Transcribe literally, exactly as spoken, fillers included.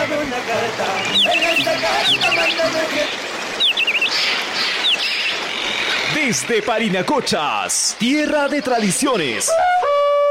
mándame una carta. En esta carta mándame que... Desde Parinacochas, tierra de tradiciones,